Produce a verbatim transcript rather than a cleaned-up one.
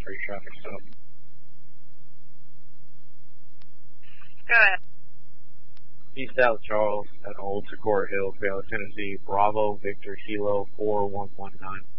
for your traffic stop. Go ahead. East South Charles at Old Socorro Hill, Taylor, Tennessee, Bravo Victor Kilo four one one nine.